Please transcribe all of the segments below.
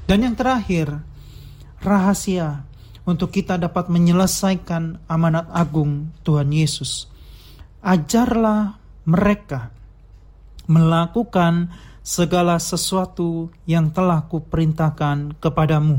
Dan yang terakhir, rahasia untuk kita dapat menyelesaikan amanat agung Tuhan Yesus. Ajarlah mereka melakukan segala sesuatu yang telah kuperintahkan kepadamu.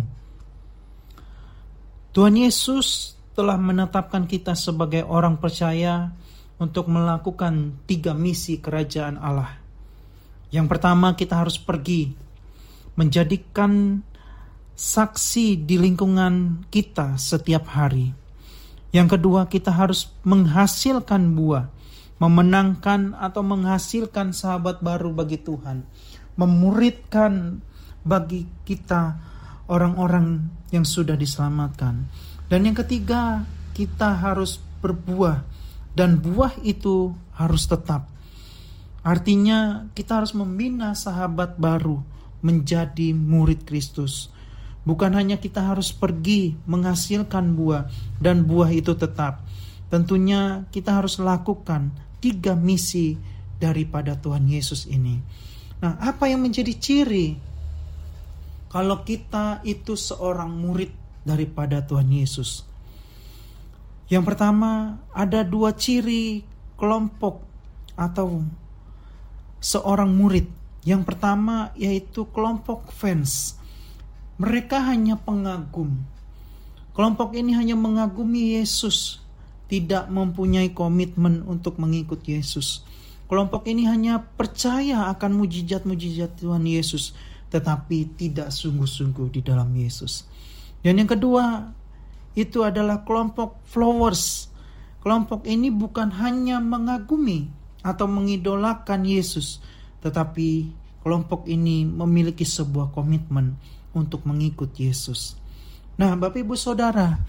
Tuhan Yesus telah menetapkan kita sebagai orang percaya untuk melakukan 3 misi kerajaan Allah. Yang pertama, kita harus pergi menjadikan saksi di lingkungan kita setiap hari. Yang kedua, kita harus menghasilkan buah, memenangkan atau menghasilkan sahabat baru bagi Tuhan, memuridkan bagi kita orang-orang yang sudah diselamatkan. Dan yang ketiga, kita harus berbuah, dan buah itu harus tetap. Artinya kita harus membina sahabat baru menjadi murid Kristus. Bukan hanya kita harus pergi menghasilkan buah dan buah itu tetap. Tentunya kita harus lakukan 3 misi daripada Tuhan Yesus ini. Nah, apa yang menjadi ciri kalau kita itu seorang murid daripada Tuhan Yesus? Yang pertama, ada 2 ciri kelompok atau seorang murid. Yang pertama yaitu kelompok fans. Mereka hanya pengagum. Kelompok ini hanya mengagumi Yesus, tidak mempunyai komitmen untuk mengikut Yesus. Kelompok ini hanya percaya akan mujizat-mujizat Tuhan Yesus, tetapi tidak sungguh-sungguh di dalam Yesus. Dan yang kedua, itu adalah kelompok followers. Kelompok ini bukan hanya mengagumi atau mengidolakan Yesus, tetapi kelompok ini memiliki sebuah komitmen untuk mengikut Yesus. Nah, Bapak Ibu Saudara,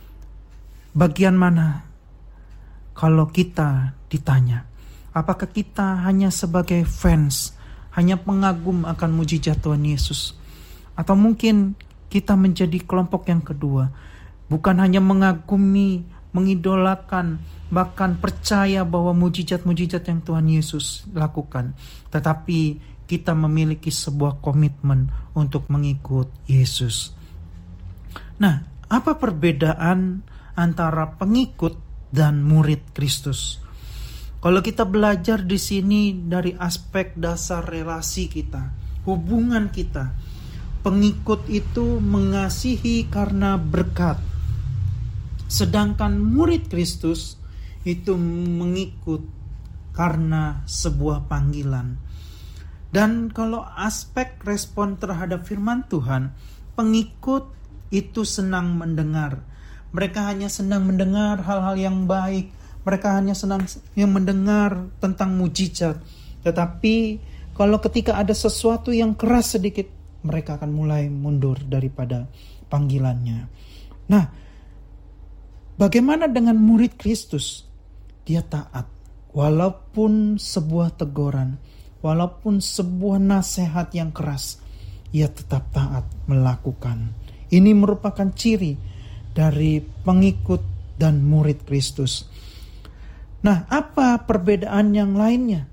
bagian mana kalau kita ditanya, apakah kita hanya sebagai fans, hanya pengagum akan mujizat Tuhan Yesus? Atau mungkin kita menjadi kelompok yang kedua, bukan hanya mengagumi, mengidolakan, bahkan percaya bahwa mujizat-mujizat yang Tuhan Yesus lakukan, tetapi kita memiliki sebuah komitmen untuk mengikut Yesus. Nah, apa perbedaan antara pengikut dan murid Kristus? Kalau kita belajar di sini dari aspek dasar relasi kita, hubungan kita, pengikut itu mengasihi karena berkat. Sedangkan murid Kristus itu mengikut karena sebuah panggilan. Dan kalau aspek respon terhadap firman Tuhan, pengikut itu senang mendengar. Mereka hanya senang mendengar hal-hal yang baik. Mereka hanya senang yang mendengar tentang mujizat. Tetapi kalau ketika ada sesuatu yang keras sedikit, mereka akan mulai mundur daripada panggilannya. Nah, bagaimana dengan murid Kristus? Dia taat. Walaupun sebuah teguran, walaupun sebuah nasihat yang keras, ia tetap taat melakukan. Ini merupakan ciri dari pengikut dan murid Kristus. Nah, apa perbedaan yang lainnya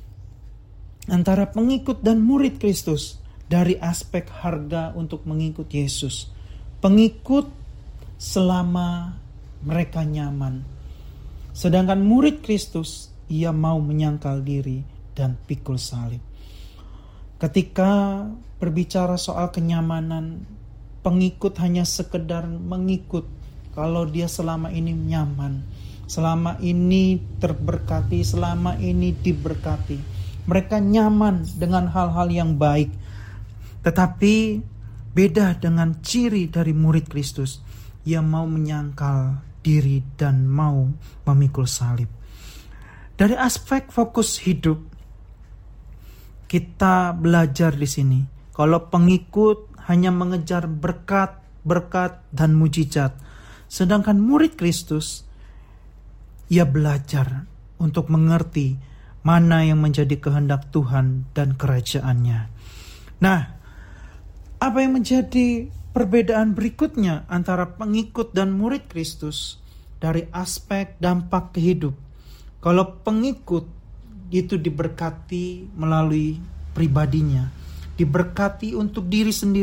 antara pengikut dan murid Kristus dari aspek harga untuk mengikut Yesus? Pengikut selama mereka nyaman. Sedangkan murid Kristus, ia mau menyangkal diri dan pikul salib. Ketika berbicara soal kenyamanan, pengikut hanya sekedar mengikut kalau dia selama ini nyaman, selama ini terberkati, selama ini diberkati. Mereka nyaman dengan hal-hal yang baik. Tetapi beda dengan ciri dari murid Kristus. Ia mau menyangkal diri dan mau memikul salib. Dari aspek fokus hidup, kita belajar di sini. Kalau pengikut hanya mengejar berkat, dan mujizat. Sedangkan murid Kristus, ia belajar untuk mengerti mana yang menjadi kehendak Tuhan dan kerajaannya. Nah, apa yang menjadi perbedaan berikutnya antara pengikut dan murid Kristus dari aspek dampak kehidup? Kalau pengikut itu diberkati melalui pribadinya, diberkati untuk diri sendiri,